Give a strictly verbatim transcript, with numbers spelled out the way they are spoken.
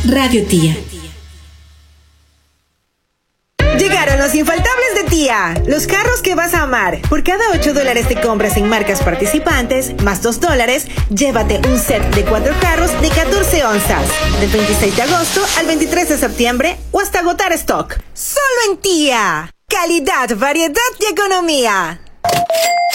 Radio Tía. Llegaron los infaltables de Tía, los carros que vas a amar. Por cada ocho dólares de compras en marcas participantes, más dos dólares, llévate un set de cuatro carros de catorce onzas. Del veintiséis de agosto al veintitrés de septiembre o hasta agotar stock. Solo en Tía. Calidad, variedad y economía.